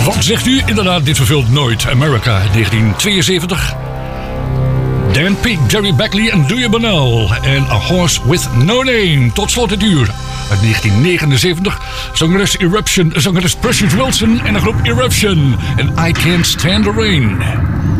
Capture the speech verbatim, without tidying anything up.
Wat zegt u? Inderdaad, dit vervult nooit. America, negentien tweeënzeventig. Dan Peek, Jerry Beckley en Louis Bonnell. En A Horse With No Name. Tot slot het uur. Uit negentien negenenzeventig. Zangeres Eruption, zangeres Precious Wilson en de groep Eruption. En I Can't Stand the Rain.